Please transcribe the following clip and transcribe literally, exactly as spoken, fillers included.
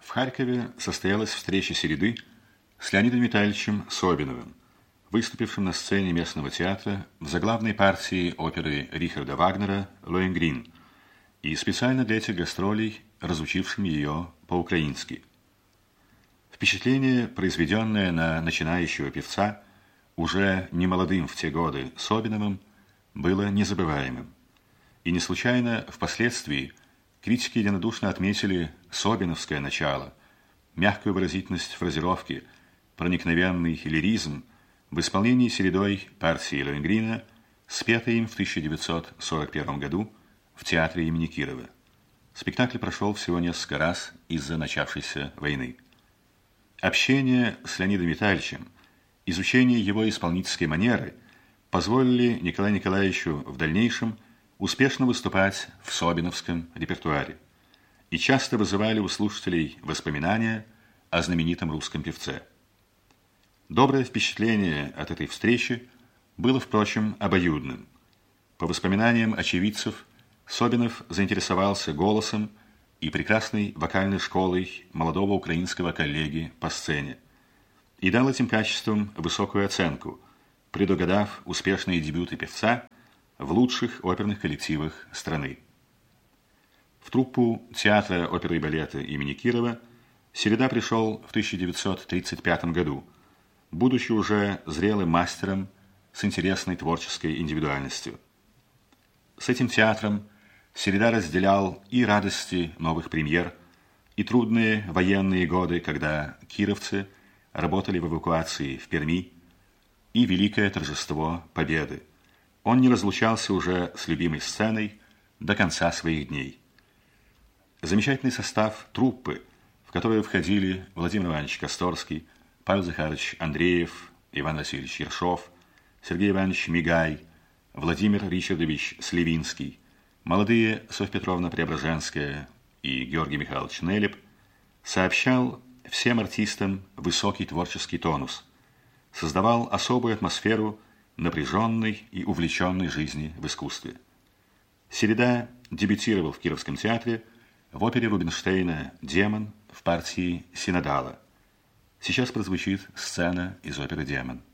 В Харькове состоялась встреча Середы с Леонидом Витальевичем Собиновым, выступившим на сцене местного театра в заглавной партии оперы Рихарда Вагнера «Лоенгрин» и специально для этих гастролей разучившим ее по-украински. Впечатление, произведенное на начинающего певца, уже немолодым в те годы Собиновым, было незабываемым. И не случайно впоследствии критики единодушно отметили собиновское начало, мягкую выразительность фразировки, проникновенный лиризм в исполнении Середой партии Лоенгрина, спетой им в тысяча девятьсот сорок первом году в театре имени Кирова. Спектакль прошел всего несколько раз из-за начавшейся войны. Общение с Леонидом Витальевичем, изучение его исполнительской манеры позволили Николаю Николаевичу в дальнейшем успешно выступать в собиновском репертуаре и часто вызывали у слушателей воспоминания о знаменитом русском певце. Доброе впечатление от этой встречи было, впрочем, обоюдным. По воспоминаниям очевидцев, Собинов заинтересовался голосом и прекрасной вокальной школой молодого украинского коллеги по сцене и дал этим качествам высокую оценку, предугадав успешные дебюты певца в лучших оперных коллективах страны. В труппу театра оперы и балета имени Кирова Середа пришел в тысяча девятьсот тридцать пятом году, будучи уже зрелым мастером с интересной творческой индивидуальностью. С этим театром Середа разделял и радости новых премьер, и трудные военные годы, когда кировцы работали в эвакуации в Перми, и великое торжество победы. Он не разлучался уже с любимой сценой до конца своих дней. Замечательный состав труппы, в которую входили Владимир Иванович Косторский, Павел Захарович Андреев, Иван Васильевич Ершов, Сергей Иванович Мигай, Владимир Ричардович Сливинский, молодые Софья Петровна Преображенская и Георгий Михайлович Нелеп, сообщал всем артистам высокий творческий тонус, создавал особую атмосферу напряженной и увлеченной жизни в искусстве. Середа дебютировал в Кировском театре в опере Рубинштейна «Демон» в партии Синодала. Сейчас прозвучит сцена из оперы «Демон».